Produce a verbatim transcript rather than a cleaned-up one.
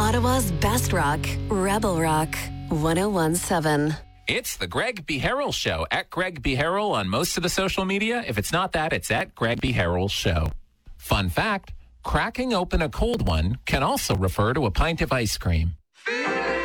Ottawa's best rock, Rebel Rock, one oh one point seven. It's the Greg B. Harrell Show, at Greg B. Harrell on most of the social media. If it's not that, it's at Greg B. Harrell Show. Fun fact, cracking open a cold one can also refer to a pint of ice cream.